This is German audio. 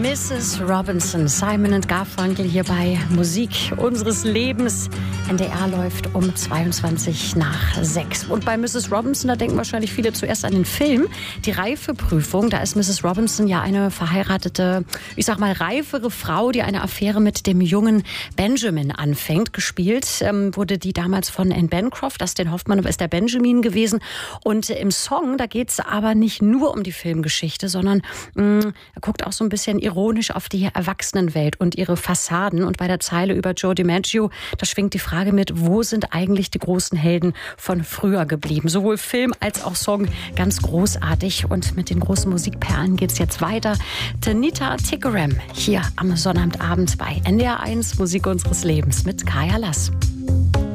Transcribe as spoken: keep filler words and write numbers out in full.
Misses Robinson, Simon and Garfunkel hier bei Musik unseres Lebens. N D R läuft um zweiundzwanzig nach sechs. Und bei Misses Robinson, da denken wahrscheinlich viele zuerst an den Film. Die Reifeprüfung, da ist Misses Robinson ja eine verheiratete, ich sag mal reifere Frau, die eine Affäre mit dem jungen Benjamin anfängt. Gespielt ähm, wurde die damals von Anne Bancroft. Dustin Hoffmann ist der Benjamin gewesen. Und im Song, da geht es aber nicht nur um die Filmgeschichte, sondern mh, er guckt auch so ein bisschen ironisch auf die Erwachsenenwelt und ihre Fassaden. Und bei der Zeile über Joe DiMaggio, da schwingt die Frage mit, wo sind eigentlich die großen Helden von früher geblieben? Sowohl Film als auch Song ganz großartig. Und mit den großen Musikperlen geht es jetzt weiter. Tanita Tikaram hier am Sonnabendabend bei N D R eins Musik unseres Lebens mit Kaya Lass.